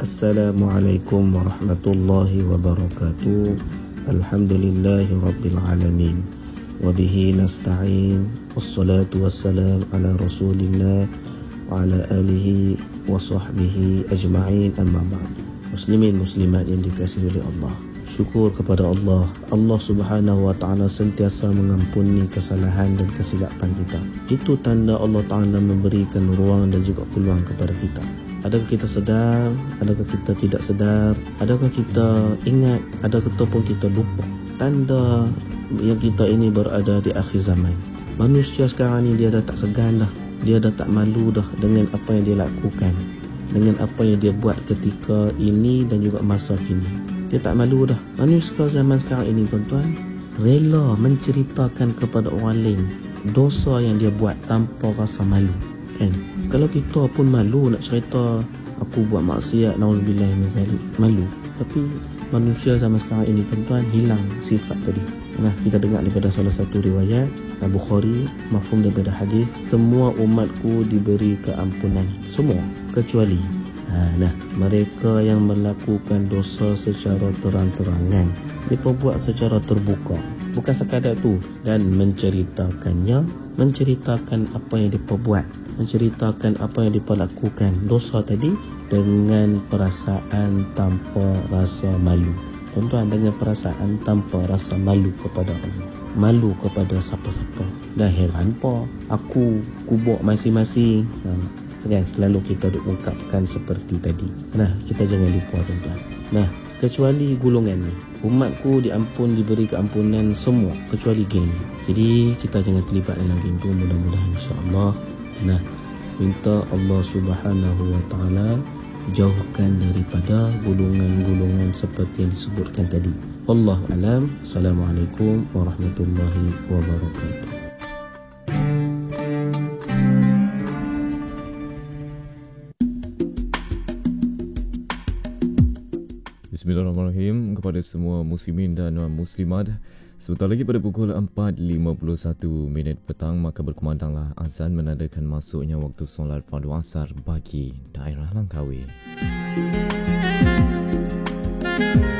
Assalamualaikum warahmatullahi wabarakatuh. Alhamdulillahi rabbil alamin. Wabihi nasta'in. Wassalatu wassalam ala rasulillah wa ala alihi wa sahbihi ajma'in, amma ba'd. Muslimin muslimat yang dikasihi oleh Allah, syukur kepada Allah. Allah Subhanahu wa ta'ala sentiasa mengampuni kesalahan dan kesilapan kita. Itu tanda Allah Ta'ala memberikan ruang dan juga peluang kepada kita. Adakah kita sedar? Adakah kita tidak sedar? Adakah kita ingat? Ataupun kita lupa? Tanda yang kita ini berada di akhir zaman. Manusia sekarang ni dia dah tak segan dah. Dia dah tak malu dah dengan apa yang dia lakukan, dengan apa yang dia buat ketika ini dan juga masa kini. Dia tak malu dah. Manusia zaman sekarang ini, tuan-tuan, rela menceritakan kepada orang lain dosa yang dia buat tanpa rasa malu. Kan? Kalau kita pun malu nak cerita aku buat maksiat, nauzubillah min zalik, malu. Tapi manusia zaman sekarang ini, tuan-tuan, hilang sifat tadi. Nah, kita dengar daripada salah satu riwayat Bukhari, mafhum daripada hadis, semua umatku diberi keampunan, semua kecuali mereka yang melakukan dosa secara terang-terangan. Mereka buat secara terbuka, bukan sekadar tu, dan menceritakannya, menceritakan apa yang mereka buat, menceritakan apa yang mereka lakukan, dosa tadi, dengan perasaan tanpa rasa malu. Tuan-tuan, dengan perasaan tanpa rasa malu kepada Allah, malu kepada siapa-siapa. Dah heran apa aku kubur masing-masing. Kan, selalu kita ungkapkan seperti tadi. Nah, kita jangan lupa, tuan-tuan. Nah, kecuali golongan ni, umatku diberi keampunan semua kecuali geng. Jadi kita jangan terlibat dalam geng tu, mudah-mudahan insya-Allah. Nah, minta Allah Subhanahu wa ta'ala jauhkan daripada golongan-golongan seperti yang disebutkan tadi. Wallahu alam. Assalamualaikum warahmatullahi wabarakatuh. Bismillahirrahmanirrahim kepada semua muslimin dan muslimat. Sebentar lagi pada pukul 4.51 petang, maka berkumandanglah azan menandakan masuknya waktu solat fardu asar bagi daerah Langkawi.